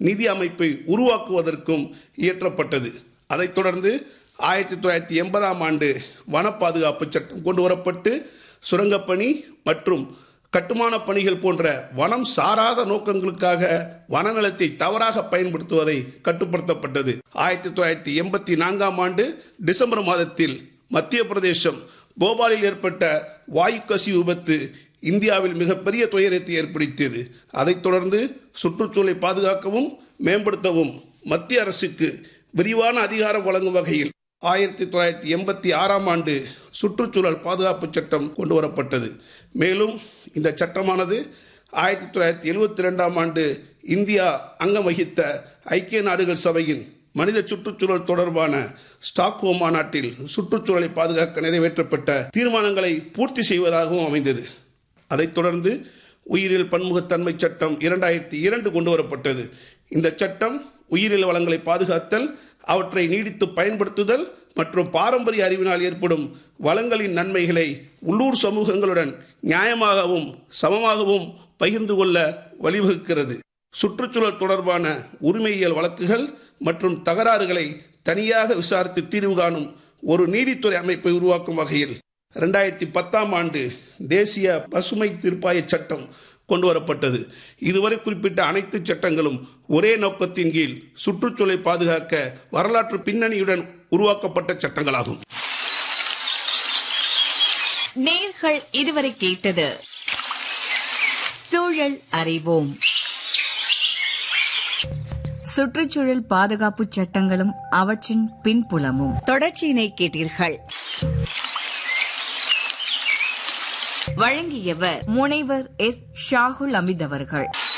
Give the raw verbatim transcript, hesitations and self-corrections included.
நிதி அமைப்பை உருவாக்குவதற்கும் இயற்றப்பட்டது. அதைத் தொடர்ந்து ஆயிரத்தி தொள்ளாயிரத்தி எண்பதாம் ஆண்டு வன பாதுகாப்பு சட்டம் கொண்டு வரப்பட்டு சுரங்கப்பணி மற்றும் கட்டுமான பணிகள் போன்ற வனம் சாராத நோக்கங்களுக்காக வனநிலத்தை தவறாக பயன்படுத்துவதை கட்டுப்படுத்தப்பட்டது. ஆயிரத்தி தொள்ளாயிரத்தி எண்பத்தி நான்காம் ஆண்டு டிசம்பர் மாதத்தில் மத்திய பிரதேசம் போபாலில் ஏற்பட்ட வாயு கசிவு விபத்து இந்தியாவில் மிகப்பெரிய துயரத்தை ஏற்படுத்தியது. அதைத் தொடர்ந்து சுற்றுச்சூழலை பாதுகாக்கவும் மேம்படுத்தவும் மத்திய அரசுக்கு விரிவான அதிகாரம் வழங்கும் வகையில் ஆயிரத்தி தொள்ளாயிரத்தி எண்பத்தி ஆறாம் ஆண்டு சுற்றுச்சூழல் பாதுகாப்பு சட்டம் கொண்டு வரப்பட்டது. மேலும் இந்த சட்டமானது ஆயிரத்தி தொள்ளாயிரத்தி எழுபத்தி இரண்டாம் ஆண்டு இந்தியா அங்கம் வகித்த ஐக்கிய நாடுகள் சபையின் மனித சுற்றுச்சூழல் தொடர்பான ஸ்டாக்ஹோம் மாநாட்டில் சுற்றுச்சூழலை பாதுகாக்க நிறைவேற்றப்பட்ட தீர்மானங்களை பூர்த்தி செய்வதாகவும் அமைந்தது. அதைத் தொடர்ந்து உயிரியல் பன்முகத்தன்மை சட்டம் இரண்டாயிரத்தி இரண்டு கொண்டு வரப்பட்டது. இந்த சட்டம் உயிரியல் வளங்களை பாதுகாத்தல், அவற்றை நீடித்து பயன்படுத்துதல் மற்றும் பாரம்பரிய அறிவினால் ஏற்படும் வளங்களின் நன்மைகளை உள்ளூர் சமூகங்களுடன் நியாயமாகவும் சமமாகவும் பகிர்ந்து கொள்ள வழிவகுக்கிறது. சுற்றுச்சூழல் தொடர்பான உரிமையியல் வழக்குகள் மற்றும் தகராறுகளை தனியாக விசாரித்து தீர்வு காணும் ஒரு நீதித்துறை அமைப்பை உருவாக்கும் வகையில் இரண்டாயிரத்தி பத்தாம் ஆண்டு தேசிய பசுமை தீர்ப்பாய சட்டம் கொண்டு வரப்பட்டது. இதுவரை குறிப்பிட்ட அனைத்து சட்டங்களும் ஒரே நோக்கத்தின் கீழ் சுற்றுச்சூழலை பாதுகாக்க வரலாற்று பின்னணியுடன் உருவாக்கப்பட்ட சட்டங்களாகும். நேயர்கள் இதுவரை கேட்டது சூழல் அறிவோம். சுற்றுச்சூழல் பாதுகாப்பு சட்டங்களும் அவற்றின் பின்புலமும் தொடர்ச்சியினை கேட்டீர்கள். வழங்கியவர் முனைவர் எஸ் ஷாகுல் அமித் அவர்கள்.